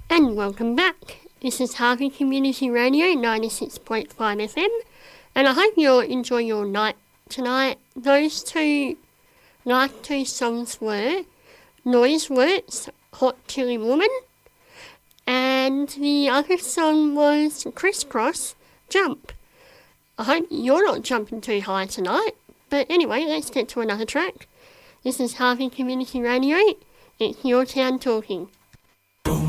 And welcome back. This is Harvey Community Radio 96.5 FM, and I hope you're enjoying your night tonight. Those two last two songs were Noiseworks, Hot Chili Woman, and the other song was Crisscross, Jump. I hope you're not jumping too high tonight, but anyway, let's get to another track. This is Harvey Community Radio. It's your town talking.